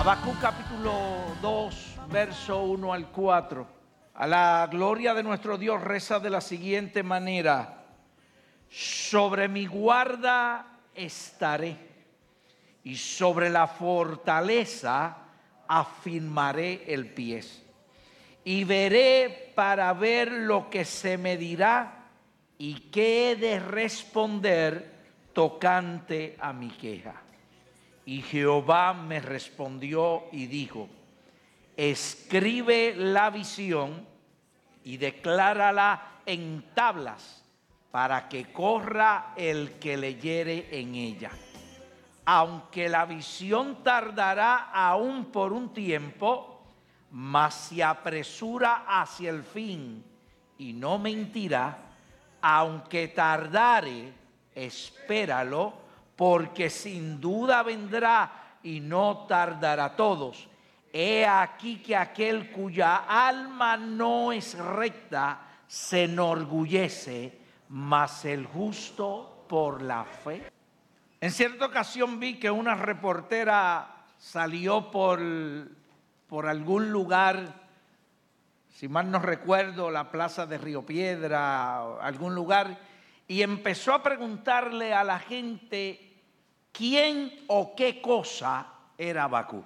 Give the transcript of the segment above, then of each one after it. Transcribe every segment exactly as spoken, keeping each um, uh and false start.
Habacuc capítulo dos, verso uno al cuatro. A la gloria de nuestro Dios reza de la siguiente manera: sobre mi guarda estaré, y sobre la fortaleza afirmaré el pie. Y veré para ver lo que se me dirá y qué he de responder tocante a mi queja. Y Jehová me respondió y dijo: escribe la visión y declárala en tablas, para que corra el que leyere en ella. Aunque la visión tardará aún por un tiempo, mas se apresura hacia el fin y no mentirá. Aunque tardare, espéralo, porque sin duda vendrá y no tardará. Todos: he aquí que aquel cuya alma no es recta se enorgullece, mas el justo por la fe. En cierta ocasión vi que una reportera salió por, por algún lugar, si mal no recuerdo, la plaza de Río Piedra, algún lugar, y empezó a preguntarle a la gente quién o qué cosa era Habacuc.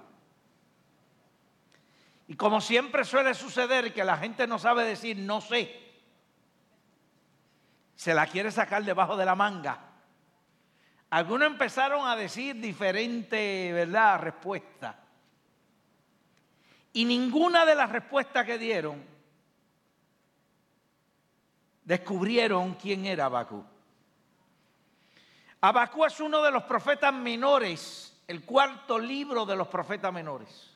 Y como siempre suele suceder, que la gente no sabe decir no sé, se la quiere sacar debajo de la manga. Algunos empezaron a decir diferentes, ¿verdad?, respuestas. Y ninguna de las respuestas que dieron descubrieron quién era Habacuc. Habacuc es uno de los profetas menores, el cuarto libro de los profetas menores.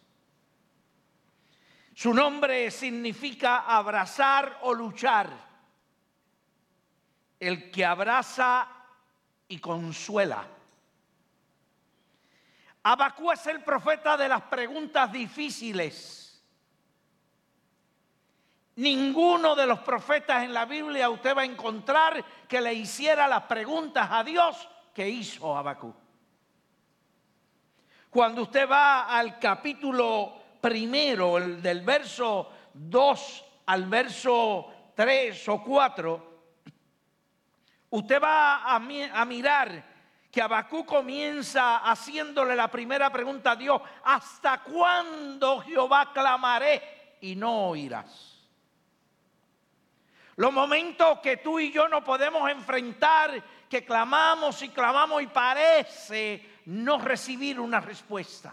Su nombre significa abrazar o luchar, el que abraza y consuela. Habacuc es el profeta de las preguntas difíciles. Ninguno de los profetas en la Biblia usted va a encontrar que le hiciera las preguntas a Dios que hizo Habacuc. Cuando usted va al capítulo primero, el del verso dos al verso tres o cuatro, usted va a, a mirar que Habacuc comienza haciéndole la primera pregunta a Dios: ¿hasta cuándo, Jehová, clamaré y no oirás? Los momentos que tú y yo no podemos enfrentar, que clamamos y clamamos y parece no recibir una respuesta.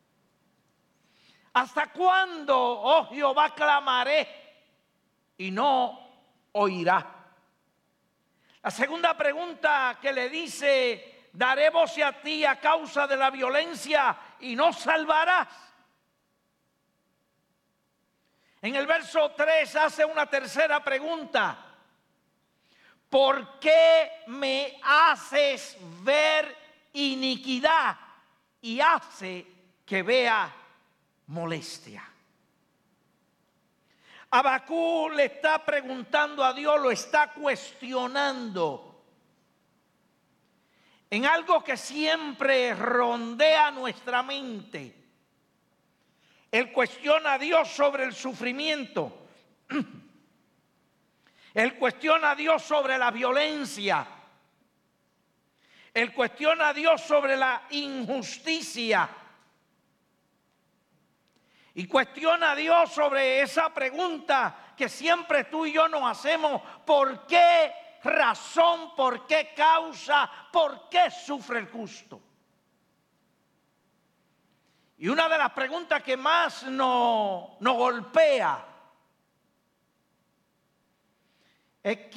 ¿Hasta cuándo, oh Jehová, clamaré y no oirá? La segunda pregunta que le dice: daré voz a ti a causa de la violencia y no salvarás. En el verso tres hace una tercera pregunta: ¿por qué me haces ver iniquidad y hace que vea molestia? Habacuc le está preguntando a Dios, lo está cuestionando en algo que siempre rondea nuestra mente. Él cuestiona a Dios sobre el sufrimiento. Él cuestiona a Dios sobre la violencia. Él cuestiona a Dios sobre la injusticia. Y cuestiona a Dios sobre esa pregunta que siempre tú y yo nos hacemos: ¿por qué razón, por qué causa, por qué sufre el justo? Y una de las preguntas que más nos, nos golpea es